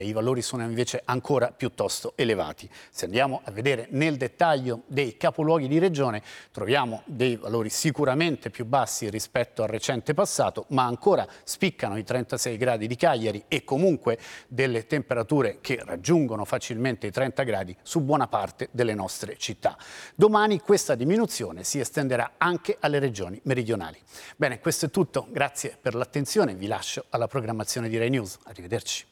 I valori sono invece ancora piuttosto elevati. Se andiamo a vedere nel dettaglio dei capoluoghi di regione, troviamo dei valori sicuramente più bassi rispetto al recente passato, ma ancora spiccano i 36 gradi di Cagliari e comunque delle temperature che raggiungono facilmente i 30 gradi su buona parte delle nostre città. Domani questa diminuzione si estenderà anche alle regioni meridionali. Bene, questo è tutto. Grazie per l'attenzione. Vi lascio alla programmazione di Rai News. Arrivederci.